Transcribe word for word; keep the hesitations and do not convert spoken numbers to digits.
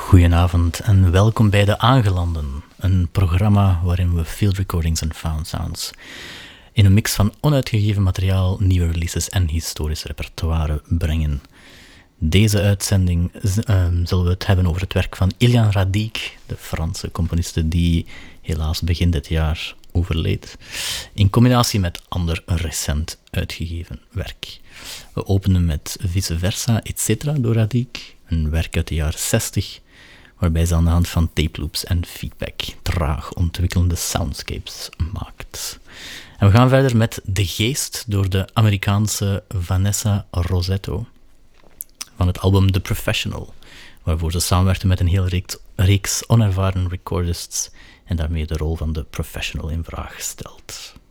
Goedenavond en welkom bij De Aangelanden, een programma waarin we field recordings en found sounds in een mix van onuitgegeven materiaal, nieuwe releases en historisch repertoire brengen. Deze uitzending um, zullen we het hebben over het werk van Ilian Radic, de Franse componiste die helaas begin dit jaar overleed, in combinatie met ander recent uitgegeven werk. We openen met Vice Versa, et cetera door Radic, een werk uit de jaren zestig, waarbij ze aan de hand van tape loops en feedback traag ontwikkelende soundscapes maakt. En we gaan verder met De Geest door de Amerikaanse Vanessa Rossetto van het album The Professional, waarvoor ze samenwerkte met een hele reeks, reeks onervaren recordists en daarmee de rol van de professional in vraag stelt.